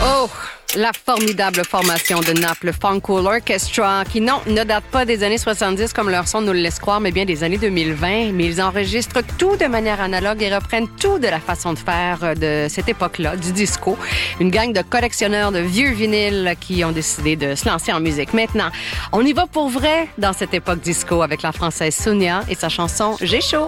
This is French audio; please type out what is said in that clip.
Oh, la formidable formation de Naples Funk Cool Orchestra, qui ne date pas des années 70 comme leur son nous le laisse croire, mais bien des années 2020. Mais ils enregistrent tout de manière analogue et reprennent tout de la façon de faire de cette époque-là, du disco. Une gang de collectionneurs de vieux vinyles qui ont décidé de se lancer en musique. Maintenant, on y va pour vrai dans cette époque disco avec la Française Sonia et sa chanson « J'ai chaud ».